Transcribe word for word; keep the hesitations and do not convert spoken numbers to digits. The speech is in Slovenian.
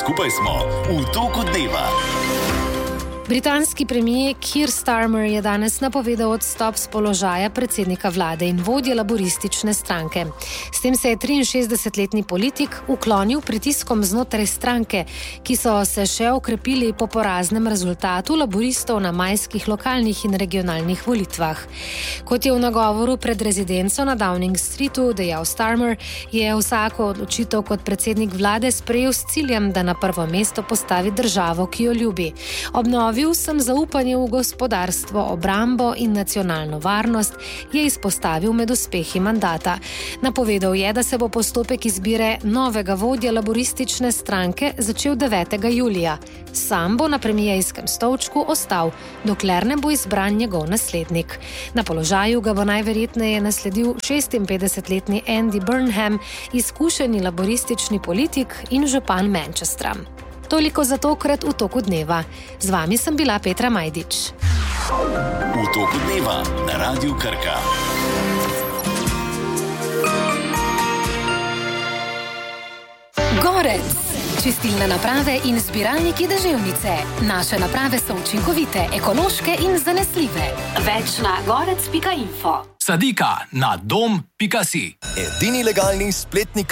Skupaj smo v toku dneva. Britanski premier Keir Starmer je danes napovedal odstop s položaja predsednika vlade in vodje laboristične stranke. S tem se je triinšestdesetletni politik uklonil pritiskom znotraj stranke, ki so se še okrepili po poraznem rezultatu laboristov na majskih lokalnih in regionalnih volitvah. Kot je v nagovoru pred rezidenco na Downing Streetu dejal Starmer, je vsako odločitev kot predsednik vlade sprejel s ciljem, da na prvo mesto postavi državo, ki jo ljubi. Obnovi Obnovil sem zaupanje v gospodarstvo, obrambo in nacionalno varnost, je izpostavil med uspehi mandata. Napovedal je, da se bo postopek izbire novega vodja laboristične stranke začel devetega julija. Sam bo na premierjskem stolčku ostal, dokler ne bo izbran njegov naslednik. Na položaju ga bo najverjetneje nasledil šestinpetdesetletni Andy Burnham, izkušeni laboristični politik in župan Manchestra. Toliko za tokrat v toku dneva. Z vami sem bila Petra Majdič. V toku dneva na Radiu Krka. Gorec. Čistilne naprave in zbiralniki deževnice. Naše naprave so učinkovite, ekološke in zanesljive. Več na gorec pika info. Sadika na dom pika si. Edini legalni spletni